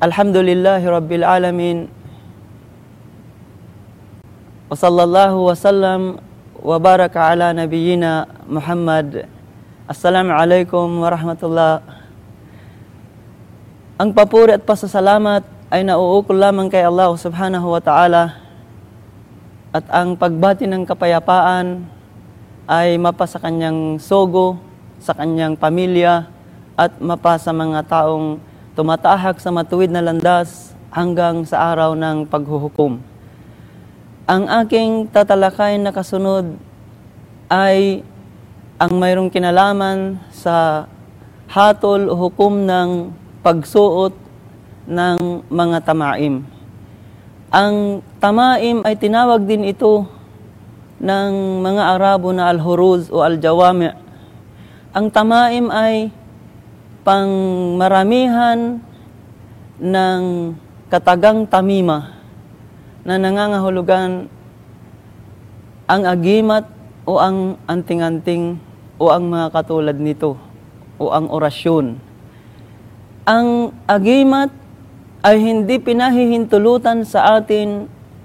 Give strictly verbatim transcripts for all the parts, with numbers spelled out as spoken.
Alhamdulillahi Rabbil Alamin. Wa sallallahu wa sallam wa baraka ala nabiyyina Muhammad. Assalamualaikum warahmatullah. Ang papuri at pasasalamat ay nauukol lamang kay Allah subhanahu wa ta'ala, at ang pagbati ng kapayapaan ay mapa sa kanyang sogo, sa kanyang pamilya, at mapa sa mga taong tumatahak sa matuwid na landas hanggang sa araw ng paghuhukom. Ang aking tatalakayin na kasunod ay ang mayroong kinalaman sa hatol o hukom ng pagsuot ng mga tamaim. Ang tamaim ay tinawag din ito ng mga Arabo na al-huruz o al-jawami'. Ang tamaim ay pangmaramihan ng katagang tamima na nangangahulugan ang agimat o ang anting-anting o ang mga katulad nito o ang orasyon. Ang agimat ay hindi pinahihintulutan sa atin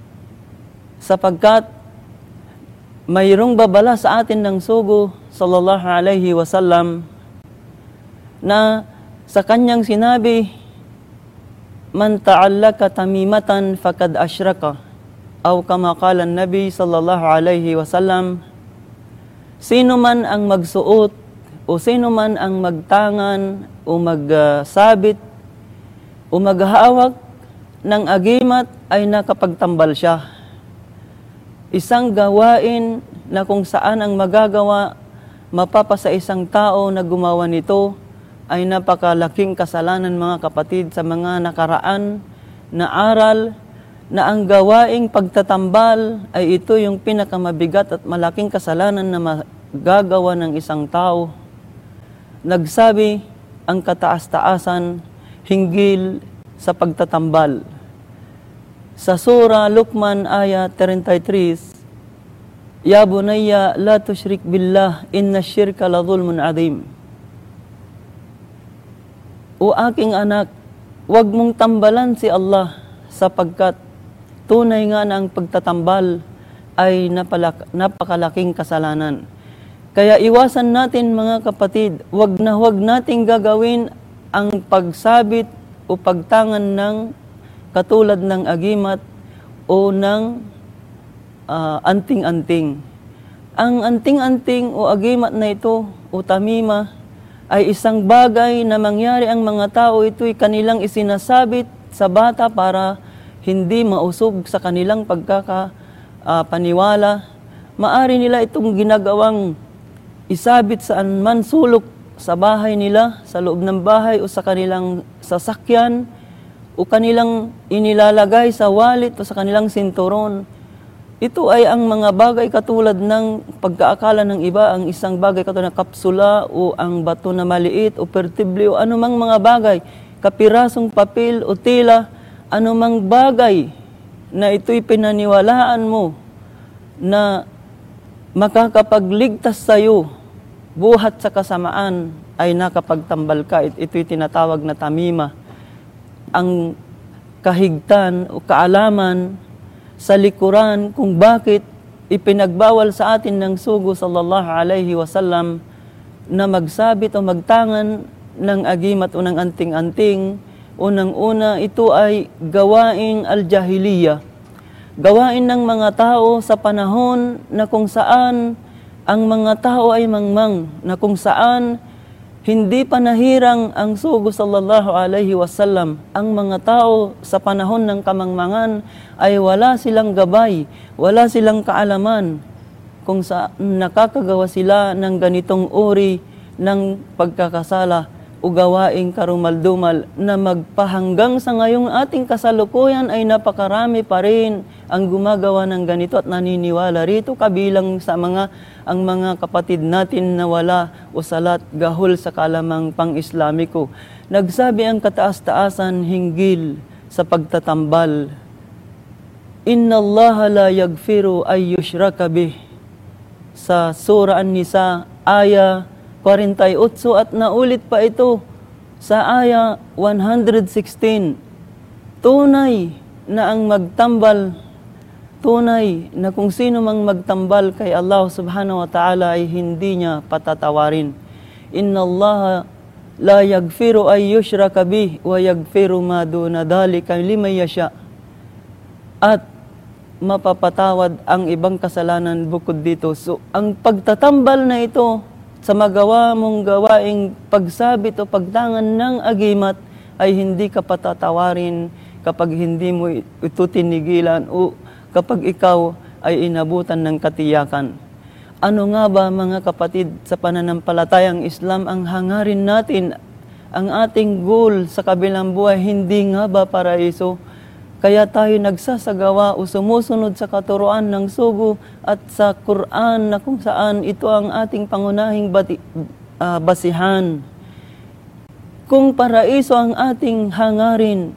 sapagkat mayroong babala sa atin ng sugo sallallahu alaihi wasallam na sa kanyang sinabi, man ta'allaka tamimatan fakad ashraka, aw kama qala an-nabi sallallahu alaihi wasallam, sino man ang magsuot o sino man ang magtangan o magsabit o maghawak ng agimat ay nakapagtambal siya. Isang gawain na kung saan ang magagawa mapapa sa isang tao na gumawa nito ay napakalaking kasalanan, mga kapatid, sa mga nakaraan na aral na ang gawaing pagtatambal ay ito yung pinakamabigat at malaking kasalanan na magagawa ng isang tao. Nagsabi ang kataas-taasan hinggil sa pagtatambal. Sa Surah Luqman ayat thirty-three, Ya bunayya la tushrik billah inna syirka la dhulmun adhim. O aking anak, huwag mong tambalan si Allah sapagkat tunay nga na ang pagtatambal ay napalak- napakalaking kasalanan. Kaya iwasan natin, mga kapatid, huwag na huwag nating gagawin ang pagsabit o pagtangan ng katulad ng agimat o ng uh, anting-anting. Ang anting-anting o agimat na ito o tamima ay isang bagay na mangyari ang mga tao, ito'y kanilang isinasabit sa bata para hindi mausog sa kanilang pagkakapaniwala. Uh, Maari nila itong ginagawang isabit saan man sulok sa bahay nila, sa loob ng bahay o sa kanilang sasakyan, o kanilang inilalagay sa wallet o sa kanilang sinturon. Ito ay ang mga bagay katulad ng pagkaakala ng iba, ang isang bagay katulad ng kapsula o ang bato na maliit o pertible o anumang mga bagay, kapirasong papel o tila, anumang bagay na ito'y pinaniwalaan mo na makakapagligtas sa iyo buhat sa kasamaan ay nakapagtambal ka. Ito'y tinatawag na tamima. Ang kahigtan o kaalaman sa likuran kung bakit ipinagbawal sa atin ng sugo sallallahu alaihi wasallam na magsabit o magtangan ng agimat o ng anting-anting. Unang-una, ito ay gawaing al-jahiliya. Gawain ng mga tao sa panahon na kung saan ang mga tao ay mangmang, na kung saan hindi pa nahirang ang sugo sallallahu alaihi wasallam. Ang mga tao sa panahon ng kamangmangan ay wala silang gabay, wala silang kaalaman kung saan nakakagawa sila ng ganitong uri ng pagkakasala o gawaing karumaldumal na magpahanggang sa ngayong ating kasalukuyan ay napakarami pa rin ang gumagawa ng ganito at naniniwala rito, kabilang sa mga ang mga kapatid natin na wala o salat gahol sa kalamang pang-Islamiko. Nagsabi ang kataas-taasan hinggil sa pagtatambal, Inna Allah la yaghfiru ay yushraka bih. Sa Surah An-Nisa, aya forty-eight, at naulit pa ito sa aya one hundred sixteen. Tunay na ang magtambal, tunay na kung sino mang magtambal kay Allah subhanahu wa ta'ala ay hindi niya patatawarin. Inna Allah la yaghfiru ay yushraka bih wa yaghfiru ma duna dhalika liman yasha. At mapapatawad ang ibang kasalanan bukod dito. So, ang pagtatambal na ito sa magawa mong gawaing pagsabit o pagtangan ng agimat ay hindi ka patatawarin kapag hindi mo ito tinigilan o kapag ikaw ay inabutan ng katiyakan. Ano nga ba mga kapatid sa pananampalatayang Islam ang hangarin natin? Ang ating goal sa kabilang buhay, hindi nga ba paraiso? Kaya tayo nagsasagawa o sumusunod sa katuruan ng sugo at sa Quran na kung saan ito ang ating pangunahing bati, uh, basihan. Kung paraiso ang ating hangarin,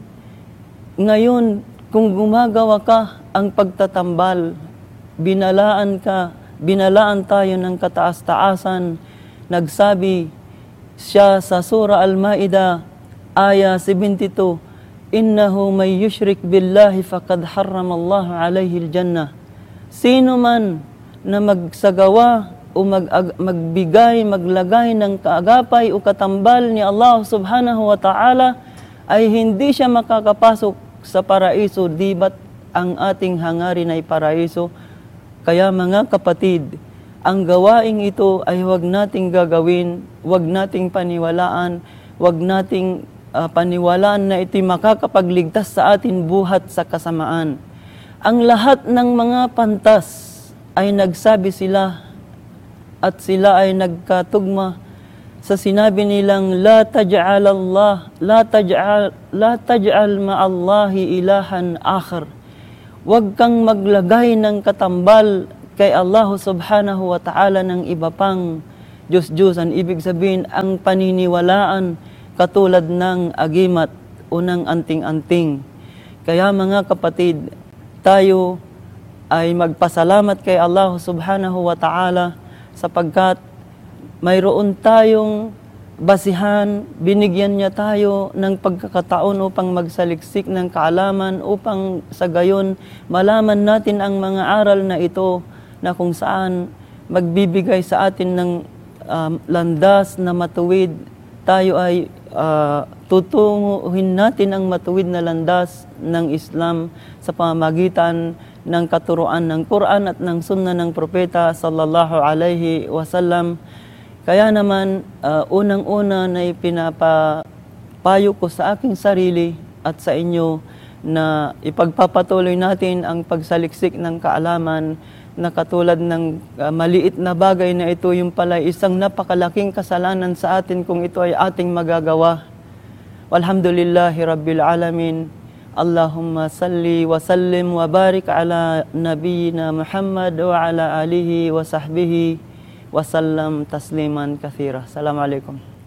ngayon kung gumagawa ka ang pagtatambal, binalaan ka, binalaan tayo ng kataas-taasan, nagsabi siya sa Surah Al-Ma'idah, Aya seventy-two, Innahu may yushrik billahi faqad harramallahu alayhi al-jannah. Sino man na magsagawa o mag magbigay, maglagay ng kaagapay o katambal ni Allah subhanahu wa ta'ala ay hindi siya makakapasok sa paraiso, di ba't ang ating hangarin ay paraiso? Kaya mga kapatid, ang gawaing ito ay huwag nating gagawin, huwag nating paniwalaan, huwag nating Uh, paniwalaan na ito'y makakapagligtas sa atin buhat sa kasamaan. Ang lahat ng mga pantas ay nagsabi sila at sila ay nagkatugma sa sinabi nilang la taj'al Allah la taj'al la taj'al ma'allahi ilahan akhar. Huwag kang maglagay ng katambal kay Allah subhanahu wa ta'ala ng iba pang Diyos-Diyosan. Ibig sabihin ang paniniwalaan katulad ng agimat o ng anting-anting. Kaya mga kapatid, tayo ay magpasalamat kay Allah subhanahu wa ta'ala sapagkat mayroon tayong basihan, binigyan niya tayo ng pagkakataon upang magsaliksik ng kaalaman upang sa gayon malaman natin ang mga aral na ito na kung saan magbibigay sa atin ng um, landas na matuwid. Tayo ay uh, tutunguhin natin ang matuwid na landas ng Islam sa pamamagitan ng katuruan ng Quran at ng Sunnah ng Propeta sallallahu alaihi wasallam. Kaya naman, uh, unang-una na ipinapapayo ko sa aking sarili at sa inyo na ipagpapatuloy natin ang pagsaliksik ng kaalaman na katulad ng uh, maliit na bagay na ito, yung pala isang napakalaking kasalanan sa atin kung ito ay ating magagawa. Walhamdulillahi Rabbil Alamin. Allahumma salli wa sallim wa barik ala nabiyyina Muhammad wa ala alihi wa sahbihi wa sallam tasliman kathira. Assalamualaikum.